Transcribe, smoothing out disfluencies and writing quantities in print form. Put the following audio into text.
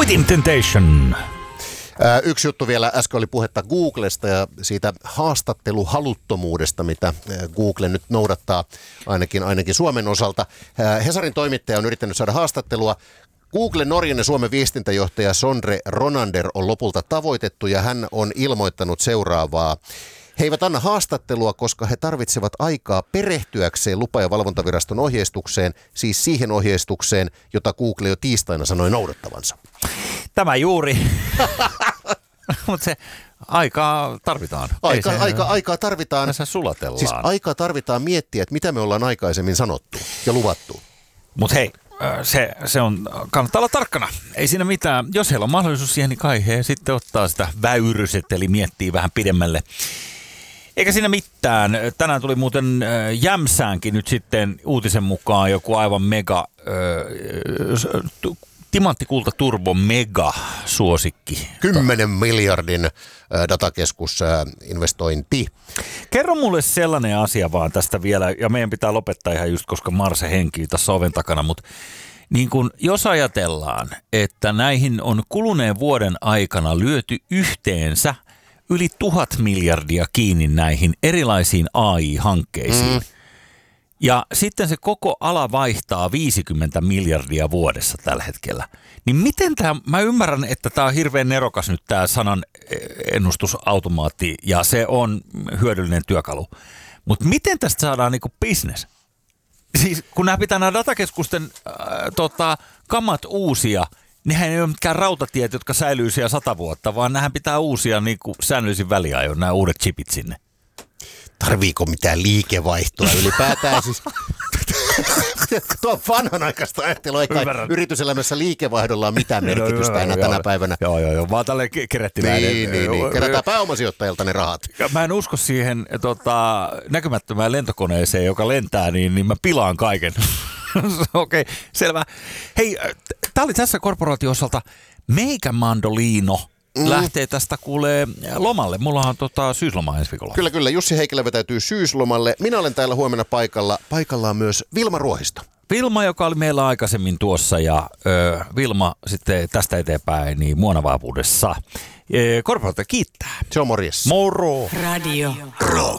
Within Temptation. Yksi juttu vielä, äsken oli puhetta Googlesta ja siitä haastatteluhaluttomuudesta, mitä Google nyt noudattaa ainakin Suomen osalta. Hesarin toimittaja on yrittänyt saada haastattelua. Google Norjan ja Suomen viestintäjohtaja Sondre Ronander on lopulta tavoitettu ja hän on ilmoittanut seuraavaa. He eivät anna haastattelua, koska he tarvitsevat aikaa perehtyäkseen lupa- ja valvontaviraston ohjeistukseen, siis siihen ohjeistukseen, jota Google jo tiistaina sanoi noudattavansa. Tämä juuri. Mutta se aikaa tarvitaan. Aikaa tarvitaan. Tässä sulatellaan. Siis aikaa tarvitaan miettiä, että mitä me ollaan aikaisemmin sanottu ja luvattu. Mutta hei, se on, kannattaa olla tarkkana. Ei siinä mitään. Jos heillä on mahdollisuus siihen, niin kai he sitten ottaa sitä väyryset, eli miettii vähän pidemmälle. Eikä siinä mitään. Tänään tuli muuten Jämsäänkin nyt sitten uutisen mukaan joku aivan mega timanttikulta turbo mega suosikki. 10 miljardin datakeskusinvestointi. Kerro mulle sellainen asia vaan tästä vielä, ja meidän pitää lopettaa ihan just, koska Marse henkii tässä oven takana, mutta niin kun, jos ajatellaan, että näihin on kuluneen vuoden aikana lyöty yhteensä yli 1000 miljardia kiinni näihin erilaisiin AI-hankkeisiin, ja sitten se koko ala vaihtaa 50 miljardia vuodessa tällä hetkellä. Niin miten mä ymmärrän, että tämä on hirveän nerokas nyt tämä sanan ennustusautomaatti ja se on hyödyllinen työkalu. Mutta miten tästä saadaan niinku business? Siis kun nämä pitää nämä datakeskusten kamat uusia, nehän ei ole mitkään rautatiet, jotka säilyy siellä 100 vuotta, vaan nämähän pitää uusia niinku säännöllisin väliajoin, nämä uudet chipit sinne. Tarviiko mitään liikevaihtoa ylipäätään? Siis, tuo on vanhanaikaista ajattelua, eikä yrityselämässä liikevaihdolla on mitään merkitystä enää tänä päivänä. Joo, vaan tälleen kerättiläinen. Niin. Kerätään pääomasijoittajilta ne rahat. Ja mä en usko siihen näkymättömään lentokoneeseen, joka lentää, niin mä pilaan kaiken. Okei, selvä. Hei, tää oli tässä korporaatio-osalta Meikä Mandolino. Lähtee tästä kuulee lomalle. Mulla on syysloma ensi viikolla. Kyllä. Jussi Heikelä vetäytyy syyslomalle. Minä olen täällä huomenna paikalla. Paikalla on myös Vilma Ruohisto. Vilma, joka oli meillä aikaisemmin tuossa ja Vilma sitten tästä eteenpäin niin muonavaapuudessa. Korporaatio kiittää. Se on morjes. Moro. Radio Rock.